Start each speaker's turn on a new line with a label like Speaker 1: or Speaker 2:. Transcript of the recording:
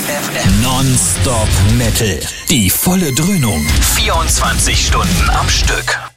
Speaker 1: FM. Non-Stop Metal. Die volle Dröhnung. 24 Stunden am Stück.